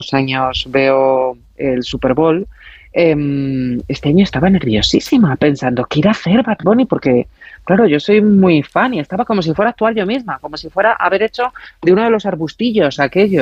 años veo el Super Bowl, este año estaba nerviosísima pensando, ¿qué irá a hacer Bad Bunny? Porque, claro, yo soy muy fan y estaba como si fuera a actuar yo misma, como si fuera a haber hecho de uno de los arbustillos aquello.